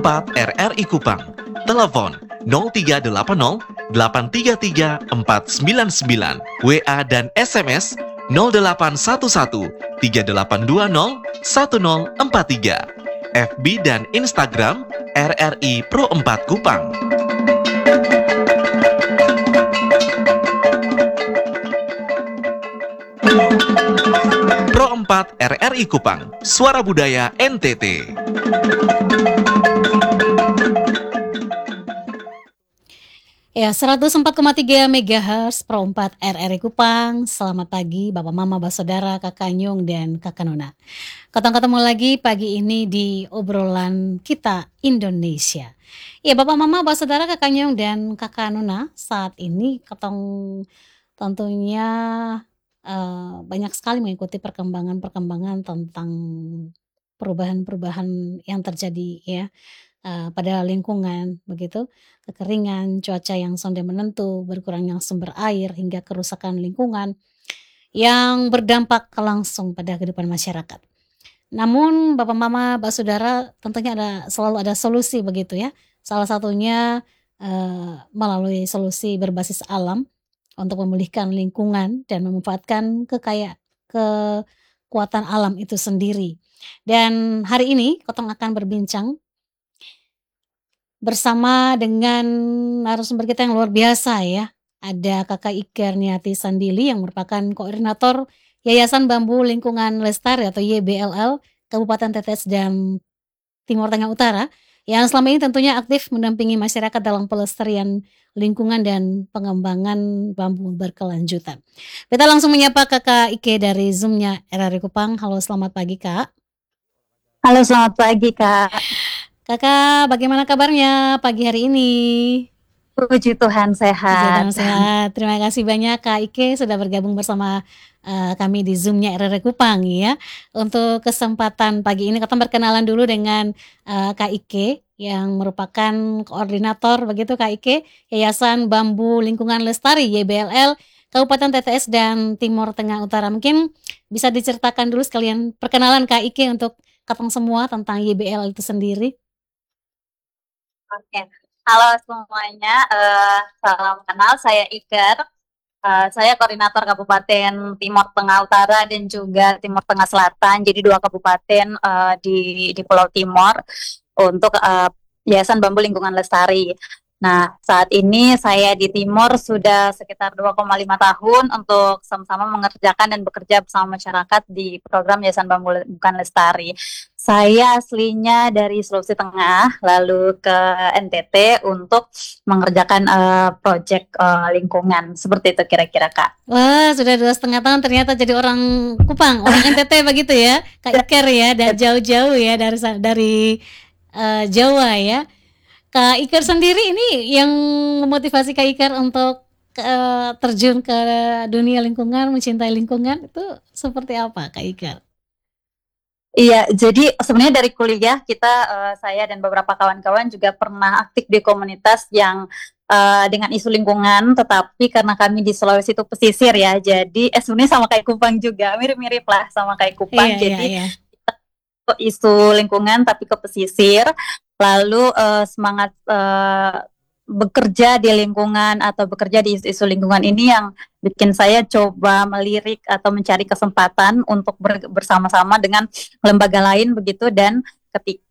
4 RRI Kupang. Telepon 0380 833 499. WA dan SMS 0811 3820 1043. FB dan Instagram RRI Pro 4 Kupang. Pro 4 RRI Kupang, Suara Budaya NTT. Ya, 104,3 MHz Pro 4 RRI Kupang. Selamat pagi Bapak Mama, Bapak Saudara, Kakak Nyung, dan Kakak Nona. Ketemu lagi pagi ini di obrolan kita Indonesia. Ya, Bapak Mama, Bapak Saudara, Kakak Nyung, dan Kakak Nona, saat ini ketong tentunya banyak sekali mengikuti perkembangan-perkembangan tentang perubahan-perubahan yang terjadi ya pada lingkungan begitu, kekeringan, cuaca yang sonde menentu, berkurangnya sumber air hingga kerusakan lingkungan yang berdampak langsung pada kehidupan masyarakat. Namun Bapak Mama, Bapak Saudara, tentunya selalu ada solusi begitu ya. Salah satunya melalui solusi berbasis alam untuk memulihkan lingkungan dan memanfaatkan kekuatan alam itu sendiri. Dan hari ini Kotong akan berbincang bersama dengan narasumber kita yang luar biasa ya. Ada Kakak Ike Erniati Sandili yang merupakan koordinator Yayasan Bambu Lingkungan Lestari atau YBLL Kabupaten Tetes dan Timur Tengah Utara yang selama ini tentunya aktif mendampingi masyarakat dalam pelestarian lingkungan dan pengembangan bambu berkelanjutan. Kita langsung menyapa Kakak Ike dari Zoom-nya RRI Kupang. Halo, selamat pagi Kak. Halo, selamat pagi Kak. Kakak, bagaimana kabarnya pagi hari ini? Puji Tuhan sehat. Puji Tuhan sehat. Terima kasih banyak Kak Ike sudah bergabung bersama kami di Zoom-nya RRI Kupang ya. Untuk kesempatan pagi ini kita berkenalan dulu dengan Kak Ike yang merupakan koordinator begitu Kak Ike Yayasan Bambu Lingkungan Lestari YBLL Kabupaten TTS dan Timur Tengah Utara. Mungkin bisa diceritakan dulu sekalian perkenalan Kak Ike untuk katong semua tentang YBL itu sendiri. Oke. Halo semuanya, salam kenal, saya Iker. Saya koordinator Kabupaten Timur Tengah Utara dan juga Timur Tengah Selatan, jadi 2 kabupaten di Pulau Timur untuk Yayasan Bambu Lingkungan Lestari. Nah, saat ini saya di Timur sudah sekitar 2,5 tahun untuk sama-sama mengerjakan dan bekerja bersama masyarakat di program Yayasan Bambu Lingkungan Lestari. Saya aslinya dari Sulawesi Tengah, lalu ke NTT untuk mengerjakan proyek lingkungan. Seperti itu kira-kira Kak. Wah, sudah 2,5 tahun ternyata jadi orang Kupang, orang NTT begitu ya, Kak Iker ya, dan jauh-jauh ya dari Jawa ya. Kak Iker sendiri ini yang memotivasi Kak Iker untuk terjun ke dunia lingkungan, mencintai lingkungan itu seperti apa Kak Iker? Iya, jadi sebenarnya dari kuliah kita, saya dan beberapa kawan-kawan juga pernah aktif di komunitas yang dengan isu lingkungan, tetapi karena kami di Sulawesi itu pesisir ya, jadi sebenarnya sama kayak Kupang juga, mirip-mirip lah sama kayak Kupang, jadi kita ke isu lingkungan tapi ke pesisir, lalu semangat bekerja di lingkungan atau bekerja di isu lingkungan ini yang bikin saya coba melirik atau mencari kesempatan untuk bersama-sama dengan lembaga lain begitu, dan ketika